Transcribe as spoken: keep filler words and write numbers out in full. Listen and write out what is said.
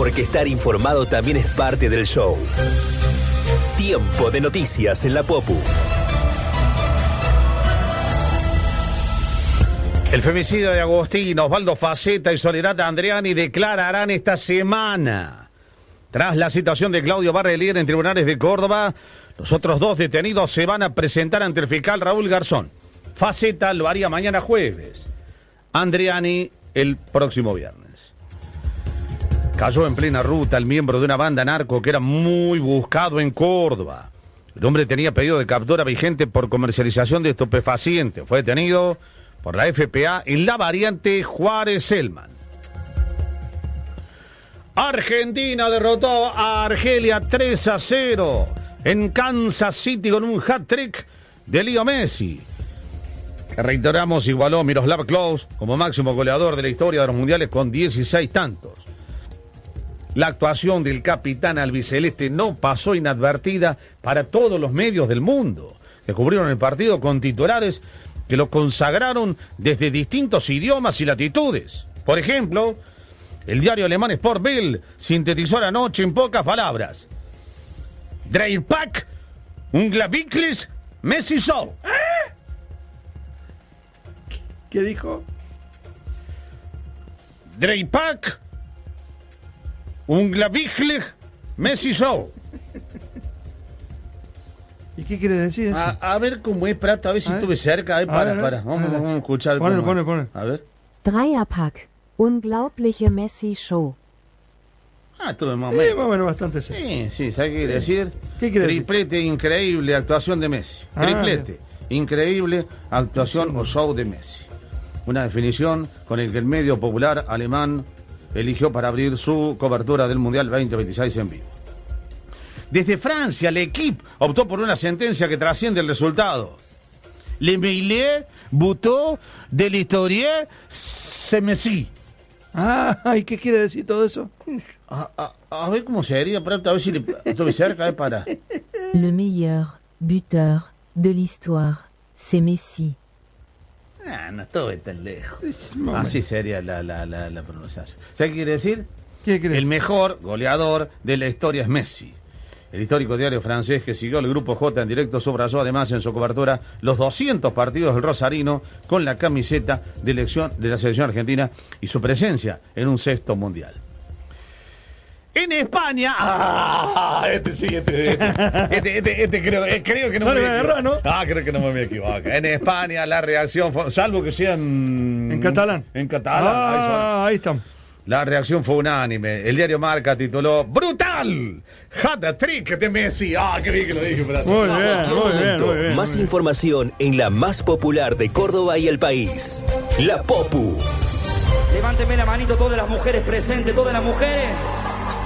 porque estar informado también es parte del show. Tiempo de noticias en la Popu. El femicidio de Agustín, Osvaldo Facetta y Soledad Andriani declararán esta semana. Tras la citación de Claudio Barrelier en tribunales de Córdoba, los otros dos detenidos se van a presentar ante el fiscal Raúl Garzón. Facetta lo haría mañana jueves. Andriani el próximo viernes. Cayó en plena ruta el miembro de una banda narco que era muy buscado en Córdoba. El hombre tenía pedido de captura vigente por comercialización de estupefacientes. Fue detenido por la F P A en la variante Juárez-Selman. Argentina derrotó a Argelia tres a cero en Kansas City con un hat-trick de Leo Messi. Reiteramos, igualó Miroslav Klose como máximo goleador de la historia de los mundiales con dieciséis tantos. La actuación del capitán albiceleste no pasó inadvertida para todos los medios del mundo, que cubrieron el partido con titulares que lo consagraron desde distintos idiomas y latitudes. Por ejemplo, el diario alemán Sport Bild sintetizó la noche en pocas palabras: Dreierpack, Unglaublich, Messi Show. ¿Eh? ¿Qué dijo? Dreierpack, Unglaublich, Messi Show. ¿Y qué quiere decir eso? A, a ver cómo es, Prato, a ver si a estuve ver. cerca. A ver, para, a ver, para. Vamos, a ver. vamos a escuchar. Ponle, ponle, ponle. A ver. Dreierpack. Unglaubliche Messi Show. Ah, estuve más o menos. Sí, más o menos bastante serio. Sí, sí, ¿sabes qué quiere decir? ¿Qué quiere Triplete decir? Increíble actuación de Messi. Ah, Triplete bien. Increíble actuación sí. o show de Messi. Una definición con el que el medio popular alemán eligió para abrir su cobertura del Mundial veinte veintiséis en vivo. Desde Francia, el equipo optó por una sentencia que trasciende el resultado. Le Meillet votó de l'histoire c'est Messi. Ah, ¿y qué quiere decir todo eso? A, a, a ver cómo sería, a ver si le estoy cerca, eh, para. Le meilleur buteur de l'histoire, c'est Messi. Ah, no estuve tan lejos. Así sería la, la, la, la pronunciación. ¿Sabes qué quiere decir? ¿Qué quiere El decir? mejor goleador de la historia es Messi. El histórico diario francés que siguió el Grupo J en directo subrayó además en su cobertura los doscientos partidos del rosarino con la camiseta de, elección, de la selección argentina y su presencia en un sexto mundial. En España... ¡Ah! Este sí, este, este, este, este, este creo, eh, creo que no, no me voy a agarrar, ¿no? Ah, creo que no me voy a equivocar. En España la reacción fue... Salvo que sea en... En catalán. En catalán. Ah, ahí estamos. La reacción fue unánime. El diario Marca tituló ¡Brutal! Hat-trick de Messi. ¡Ah, qué bien que lo dije! Para muy, bien, muy, muy, bien, bien, muy bien. Más muy bien. información en la más popular de Córdoba y el país. La Popu. Levánteme la manito todas las mujeres presentes, todas las mujeres.